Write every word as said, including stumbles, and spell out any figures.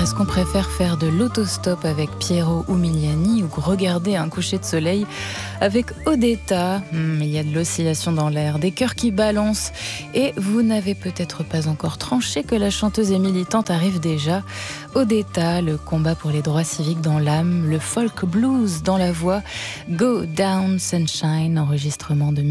est-ce qu'on préfère faire de l'autostop avec Piero Umiliani ou regarder un coucher de soleil avec Odetta? hmm, Il y a de l'oscillation dans l'air, des cœurs qui balancent, et vous n'avez peut-être pas encore tranché que la chanteuse et militante arrive déjà. Odetta, le combat pour les droits civiques dans l'âme, le folk blues dans la voix. Go Down Sunshine, enregistrement de